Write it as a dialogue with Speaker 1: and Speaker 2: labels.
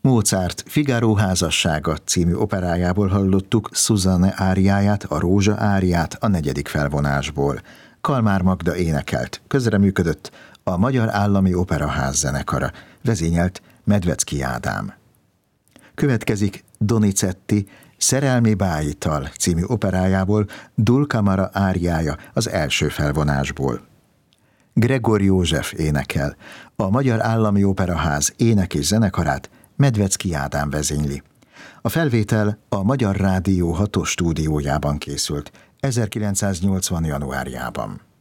Speaker 1: Mozart Figaro házassága című operájából hallottuk Susanne áriáját, a Rózsa áriát a 4. felvonásból. Kalmár Magda énekelt, közreműködött a Magyar Állami Operaház zenekara, vezényelt Medvecki Ádám. Következik Donizetti Szerelmi bájital című operájából Dulcamara áriája az 1. felvonásból. Gregor József énekel, a Magyar Állami Operaház ének és zenekarát Medvecki Ádám vezényli. A felvétel a Magyar Rádió 6-os stúdiójában készült 1980. januárjában.